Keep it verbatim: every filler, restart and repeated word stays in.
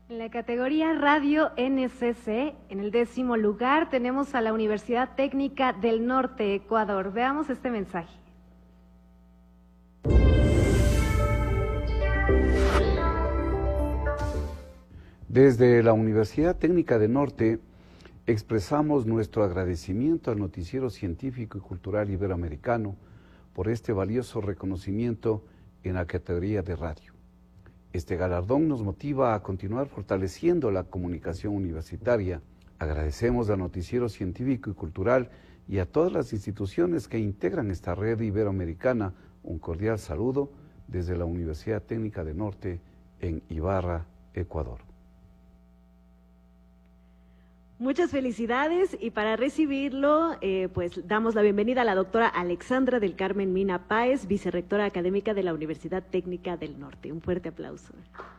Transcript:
En la categoría Radio N C C, en el décimo lugar, tenemos a la Universidad Técnica del Norte, Ecuador. Veamos este mensaje. Desde la Universidad Técnica del Norte expresamos nuestro agradecimiento al Noticiero Científico y Cultural Iberoamericano por este valioso reconocimiento en la categoría de radio. Este galardón nos motiva a continuar fortaleciendo la comunicación universitaria. Agradecemos al Noticiero Científico y Cultural y a todas las instituciones que integran esta red iberoamericana un cordial saludo desde la Universidad Técnica del Norte en Ibarra, Ecuador. Muchas felicidades, y para recibirlo, eh, pues damos la bienvenida a la doctora Alexandra del Carmen Mina Páez, vicerrectora académica de la Universidad Técnica del Norte. Un fuerte aplauso.